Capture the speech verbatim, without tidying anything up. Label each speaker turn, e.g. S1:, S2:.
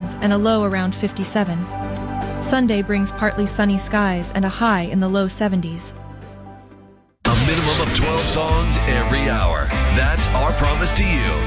S1: winds and a low around fifty-seven. Sunday brings partly sunny skies and a high in the low seventies.
S2: A minimum of twelve songs every hour. That's our promise to you.